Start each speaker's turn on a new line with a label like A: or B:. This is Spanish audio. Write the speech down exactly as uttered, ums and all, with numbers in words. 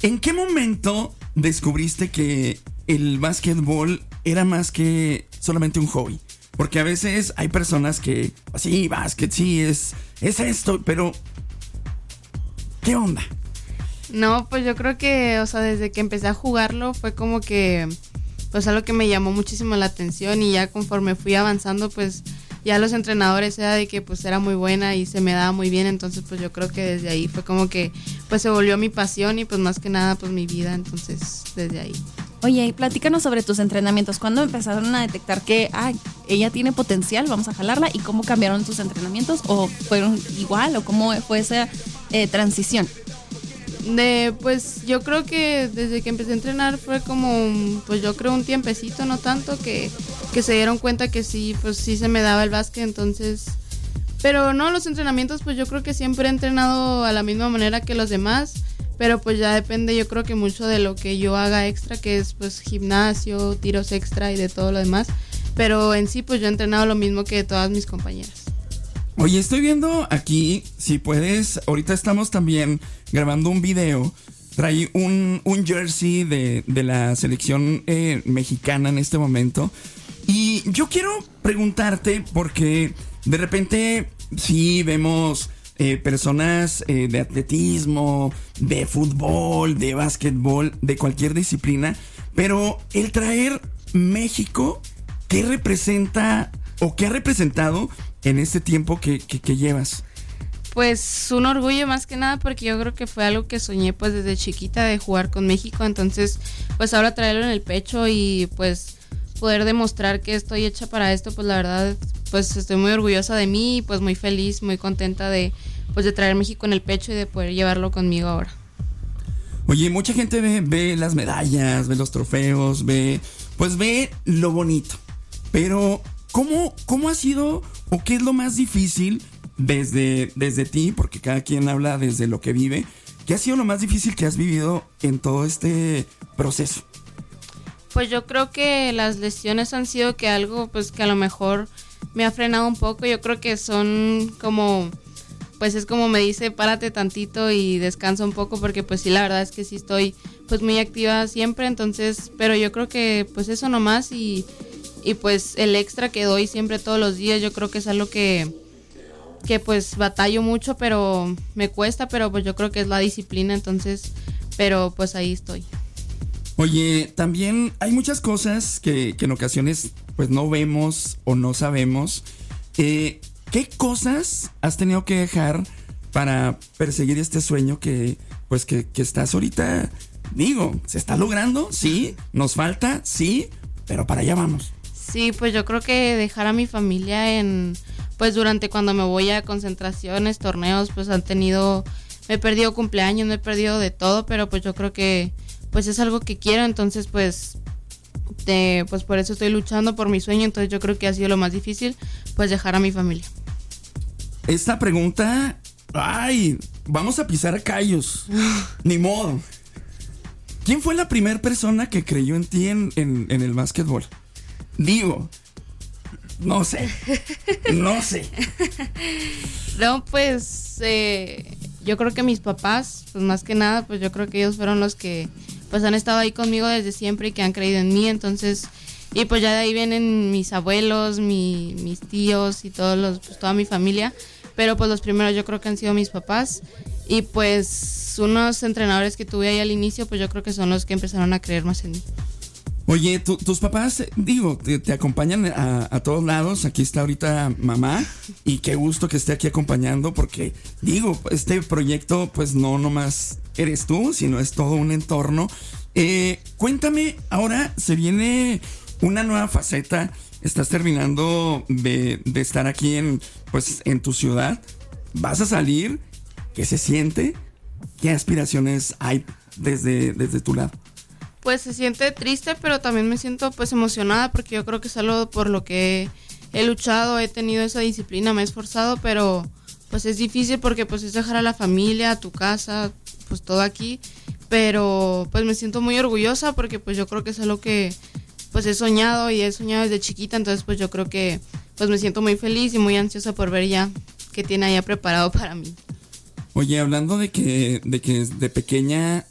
A: ¿En qué momento descubriste que el básquetbol era más que solamente un hobby? Porque a veces hay personas que, sí, básquet, sí, es, es esto, pero ¿qué onda?
B: No, pues yo creo que, o sea, desde que empecé a jugarlo fue como que, pues algo que me llamó muchísimo la atención, y ya conforme fui avanzando, pues ya los entrenadores era de que pues era muy buena y se me daba muy bien, entonces pues yo creo que desde ahí fue como que pues se volvió mi pasión y pues más que nada pues mi vida, entonces desde ahí.
C: Oye, y platícanos sobre tus entrenamientos. ¿Cuándo empezaron a detectar que ah, ella tiene potencial, vamos a jalarla? ¿Y cómo cambiaron tus entrenamientos? ¿O fueron igual? ¿O cómo fue esa eh, transición?
B: De, pues yo creo que desde que empecé a entrenar fue como, pues yo creo un tiempecito, no tanto, que, que se dieron cuenta que sí, pues sí se me daba el básquet, entonces, pero no, los entrenamientos pues yo creo que siempre he entrenado a la misma manera que los demás, pero pues ya depende yo creo que mucho de lo que yo haga extra, que es pues gimnasio, tiros extra y de todo lo demás, pero en sí pues yo he entrenado lo mismo que todas mis compañeras.
A: Oye, estoy viendo aquí, si puedes, ahorita estamos también grabando un video, trae un, un jersey de, de la selección eh, mexicana en este momento, y yo quiero preguntarte porque de repente sí vemos eh, personas eh, de atletismo, de fútbol, de básquetbol, de cualquier disciplina, pero el traer México, ¿qué representa o qué ha representado en este tiempo que, que, que llevas?
B: Pues un orgullo más que nada, porque yo creo que fue algo que soñé pues desde chiquita, de jugar con México, entonces pues ahora traerlo en el pecho y pues poder demostrar que estoy hecha para esto, pues la verdad pues estoy muy orgullosa de mí y pues muy feliz, muy contenta de pues de traer México en el pecho y de poder llevarlo conmigo ahora.
A: Oye, mucha gente ve, ve las medallas, ve los trofeos, ve pues ve lo bonito, pero ¿cómo, cómo ha sido o qué es lo más difícil desde, desde ti? Porque cada quien habla desde lo que vive. ¿Qué ha sido lo más difícil que has vivido en todo este proceso?
B: Pues yo creo que las lesiones han sido que algo pues que a lo mejor me ha frenado un poco. Yo creo que son como, pues es como me dice, párate tantito y descansa un poco, porque pues sí, la verdad es que sí estoy pues muy activa siempre, entonces, pero yo creo que pues eso nomás, y, y pues el extra que doy siempre todos los días, yo creo que es algo que, que pues batallo mucho, pero me cuesta, pero pues yo creo que es la disciplina, entonces, pero pues ahí estoy.
A: Oye, también hay muchas cosas que, que en ocasiones pues no vemos o no sabemos. Eh, ¿Qué cosas has tenido que dejar para perseguir este sueño que pues que, que estás ahorita? Digo, ¿se está logrando? Sí. ¿Nos falta? Sí. Pero para allá vamos.
B: Sí, pues yo creo que dejar a mi familia en, pues durante cuando me voy a concentraciones, torneos, pues han tenido, me he perdido cumpleaños, me he perdido de todo, pero pues yo creo que pues es algo que quiero, entonces pues de, pues por eso estoy luchando por mi sueño, entonces yo creo que ha sido lo más difícil, pues dejar a mi familia.
A: Esta pregunta, ay, vamos a pisar a callos, ni modo. ¿Quién fue la primera persona que creyó en ti en, en, en el básquetbol? Digo, no sé, no sé.
B: No, pues eh, yo creo que mis papás, pues más que nada, pues yo creo que ellos fueron los que pues han estado ahí conmigo desde siempre y que han creído en mí, entonces, y pues ya de ahí vienen mis abuelos, mi, mis tíos y todos los, pues toda mi familia, pero pues los primeros yo creo que han sido mis papás, y pues unos entrenadores que tuve ahí al inicio, pues yo creo que son los que empezaron a creer más en mí.
A: Oye, tu, tus papás, digo, te, te acompañan a, a todos lados. Aquí está ahorita mamá, y qué gusto que esté aquí acompañando, porque digo, este proyecto pues no nomás eres tú, sino es todo un entorno. Eh, cuéntame, ahora se viene una nueva faceta. Estás terminando de, de estar aquí en, pues, en tu ciudad. ¿Vas a salir? ¿Qué se siente? ¿Qué aspiraciones hay desde, desde tu lado?
B: Pues se siente triste, pero también me siento pues emocionada, porque yo creo que es algo por lo que he luchado, he tenido esa disciplina, me he esforzado, pero pues es difícil porque pues es dejar a la familia, a tu casa, pues todo aquí, pero pues me siento muy orgullosa porque pues yo creo que es algo que pues he soñado y he soñado desde chiquita, entonces pues yo creo que pues me siento muy feliz y muy ansiosa por ver ya qué tiene allá preparado para mí.
A: Oye, hablando de que, de que de pequeña